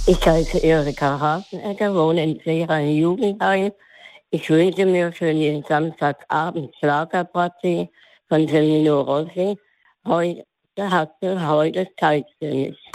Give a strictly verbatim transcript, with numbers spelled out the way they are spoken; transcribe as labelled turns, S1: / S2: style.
S1: Ich heiße Erika Hafenegger, wohne in Seeheim Jugendheim. Ich wünsche mir für den Samstagabend Schlagerparty von Semino Rossi. Heute hatte heute Zeit für mich.